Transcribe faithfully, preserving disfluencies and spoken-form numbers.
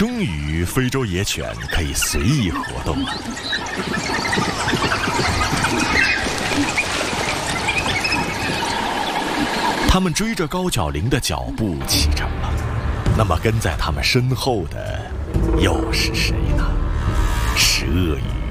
终于，非洲野犬可以随意活动了。他们追着高脚羚的脚步启程了。那么跟在他们身后的又是谁呢？是鳄鱼。